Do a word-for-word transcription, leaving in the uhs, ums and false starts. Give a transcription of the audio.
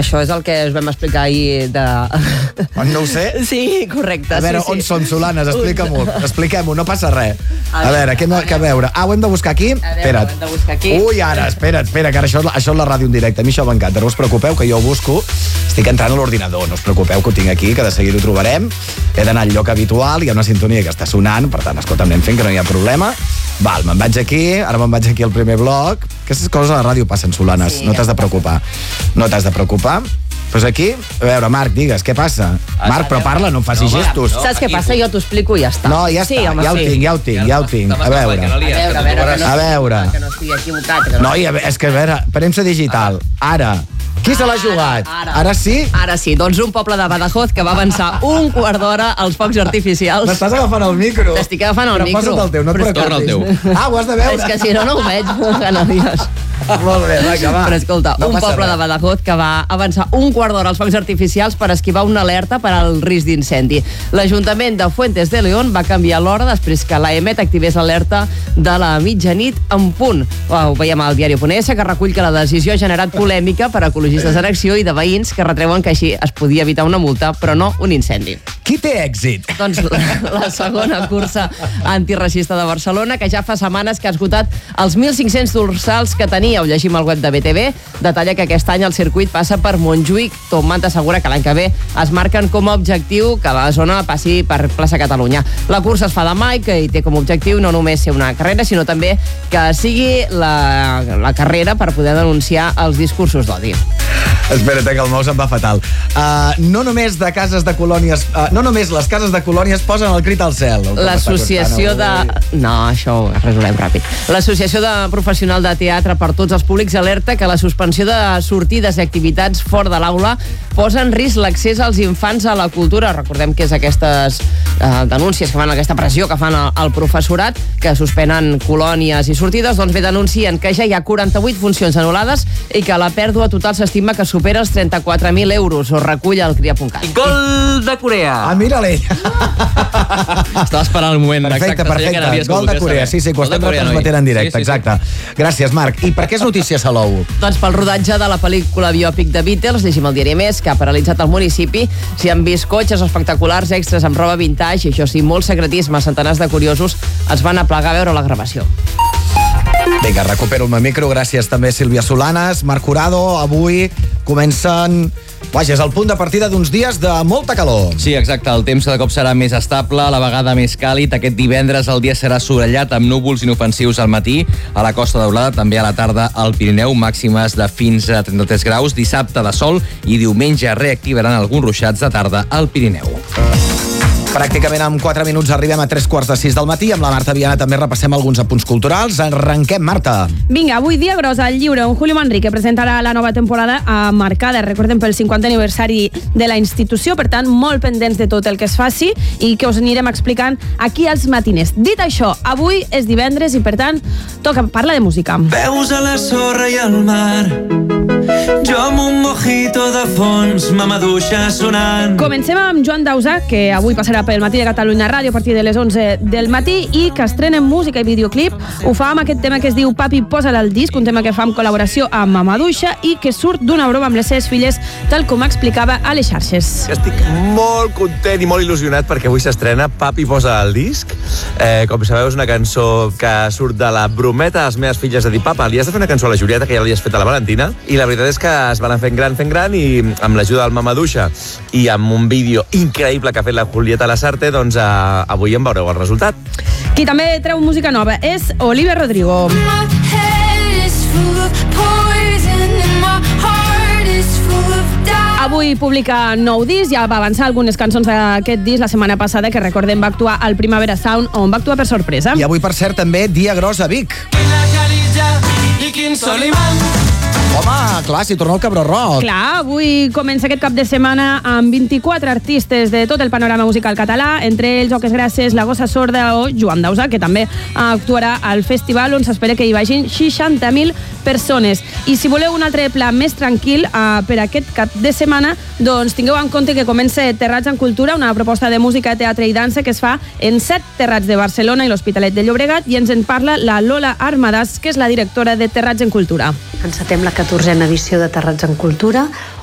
Això és el que us vam explicar ahir de... No ho sé? Sí, correcte. A veure, sí, sí. on som, Solanes? Explica-m'ho, expliquem-ho, no passa res. A veure, què hem de veure? Ah, ho hem de buscar aquí? A veure, Espera't. ho hem de buscar aquí. Ui, ara, espera't, espera, que ara això, això és la ràdio en directe. A mi això m'encanta, no us preocupeu, que jo ho busco. Estic entrant a l'ordinador, no us preocupeu, que ho tinc aquí, que de seguida ho trobarem. He d'anar al lloc habitual, hi ha una sintonia que està sonant, per tant, escolta, anem fent que no hi ha problema. Val, me'n vaig aquí, ara me'n vaig aquí al primer bloc. Aquestes coses a la ràdio passen, Solanes, Sí, no t'has de preocupar. No t'has de preocupar. Pues aquí, a veure, Marc, digues, què passa? Marc, però parla, no em facis gestos. Saps què passa? Jo t'ho explico i ja està. No, ja està, sí, home, ja ho sí. tinc, ja ho tinc, ja ho tinc. A veure, A veure, a veure, que no, a veure. Que no estigui equivocat. Que no... Noi, a veure, és que, a veure, premsa digital. Ara, qui se l'ha jugat? Ara, Ara sí? Ara sí, doncs un poble de Badajoz que va avançar un quart d'hora als focs artificials. M'estàs agafant el micro. T'estic agafant el però micro. Però posa't el teu, no et Però preocupis. torna el teu. Ah, ho has de veure. És que si no, no ho veig. Canalies. Molt bé, vinga, va. Però escolta, No un passa poble res. de Badajoz que va avançar un quart d'hora als focs artificials per esquivar una alerta per al risc d'incendi. L'Ajuntament de Fuentes de León va canviar l'hora després que l'A E M E T activés l'alerta de la mitjanit en punt. Ho veiem al diari Punt essa, que recull que la decisió ha generat polèmica per ecologistes en acció i de veïns que retreuen que així es podia evitar una multa, però no un incendi. Qui té èxit? Doncs la, la segona cursa antiracista de Barcelona, que ja fa setmanes que ha esgotat els mil cinc-cents dorsals que tenia. Ho llegim al web de B T V. Detalla que aquest any el circuit passa per Montjuïc. Tom Manta assegura que l'any que ve es marquen com a objectiu que la zona passi per plaça Catalunya. La cursa es fa demà i que hi té com a objectiu no només ser una carrera, sinó també que sigui la, la carrera per poder denunciar els discursos d'odi. Espera't, que el meu se'n va fatal. Uh, no només de cases de colònies... Uh, no només les cases de colònies posen el crit al cel. L'associació de... No, això ho resolem ràpid. L'Associació de Professional de Teatre per Tots els Públics alerta que la suspensió de sortides i activitats fora de l'aula posa en risc l'accés als infants a la cultura. Recordem que és aquestes eh, denúncies que fan, aquesta pressió que fan al, al professorat, que suspenen colònies i sortides, doncs bé, denuncien que ja hi ha quaranta-vuit funcions anul·lades i que la pèrdua total s'estima que supera els trenta-quatre mil euros. Ho recull el cria punt cat. Gol de Corea! Ah, mira-li! Estava esperant el moment Perfecte, exacte. perfecte. Gol de Corea, sí, sí, que ho estem retransmetent en directe, sí, sí, sí. exacte. Gràcies, Marc. I per què és notícia Salou? Doncs pel rodatge de la pel·lícula biòpic de Beatles, llegim el diari Més, que ha paralitzat el municipi. S'hi han vist cotxes espectaculars, extras amb roba vintage, i això sí, molt secretisme. Centenars de curiosos es van aplegar a veure la gravació. Vinga, recupero el meu micro. Gràcies també Sílvia Solanes, Marc Jurado. Avui comencen... Vaja, és el punt de partida d'uns dies de molta calor. Sí, exacte. El temps de cop serà més estable, a la vegada més càlid. Aquest divendres el dia serà assolellat amb núvols inofensius al matí. A la Costa Daurada, també a la tarda al Pirineu, màximes de fins a trenta-tres graus. Dissabte de sol i diumenge reactivaran alguns ruixats de tarda al Pirineu. Pràcticament en quatre minuts arribem a tres quarts de sis del matí. Amb la Marta Viana també repassem alguns apunts culturals. Arrenquem, Marta. Vinga, avui dia gros al lliure. Un Julio Manrique presentarà la nova temporada a Marcada. Recordem pel cinquantè aniversari de la institució, per tant, molt pendents de tot el que es faci i que us anirem explicant aquí als matiners. Dit això, avui és divendres i, per tant, toca parlar de música. Veus a la sorra i al mar, jo amb un mojito de fons, ma maduixa sonant. Comencem amb Joan Dausà, que avui passarà pel Matí de Catalunya Ràdio a partir de les onze del matí i que estrena música i videoclip. Ho fa amb aquest tema que es diu Papi, posa'l al disc, un tema que fa en col·laboració amb Mamaduixa i que surt d'una broma amb les seves filles, tal com explicava a les xarxes. Estic molt content i molt il·lusionat perquè avui s'estrena Papi, posa el disc. Eh, com sabeu, és una cançó que surt de la brometa de les meves filles de dir papa, li has de fer una cançó a la Julieta, que ja li has fet a la Valentina, i la veritat és que es van fent gran, fent gran, i amb l'ajuda del Mamaduixa i amb un vídeo increïble que ha fet la Julieta Lasarte, doncs eh, avui en veureu el resultat. Qui també treu música nova és Olivia Rodrigo. Avui publica nou disc, ja va avançar algunes cançons d'aquest disc la setmana passada, que recordem va actuar al Primavera Sound, on va actuar per sorpresa. I avui, per cert, també dia gros a Vic. Home, clar, si torna el Cabró Rock. Clar, avui comença aquest cap de setmana amb vint-i-quatre artistes de tot el panorama musical català, entre ells Oques Grasses, La Gossa Sorda o Joan Dausà, que també actuarà al festival, on s'espera que hi vagin seixanta mil persones. I si voleu un altre pla més tranquil uh, per aquest cap de setmana, doncs tingueu en compte que comença Terrats en Cultura, una proposta de música, teatre i dansa que es fa en set terrats de Barcelona i l'Hospitalet de Llobregat, i ens en parla la Lola Armadas, que és la directora de Terrats en Cultura. Encetem la catorzena edició de Terrats en Cultura,